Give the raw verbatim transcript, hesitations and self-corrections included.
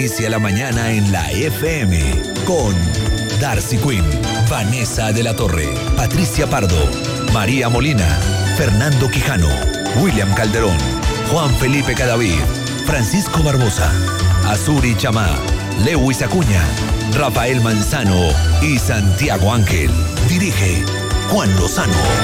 Inicia la mañana en la F M con Darcy Quinn, Vanessa de la Torre, Patricia Pardo, María Molina, Fernando Quijano, William Calderón, Juan Felipe Cadavid, Francisco Barbosa, Azuri Chamá, Lewis Acuña, Rafael Manzano y Santiago Ángel. Dirige Juan Lozano.